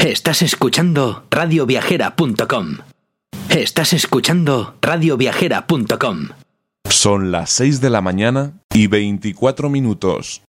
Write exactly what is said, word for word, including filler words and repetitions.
Estás escuchando radio viajera punto com. Estás escuchando radio viajera punto com. Son las seis de la mañana y veinticuatro minutos.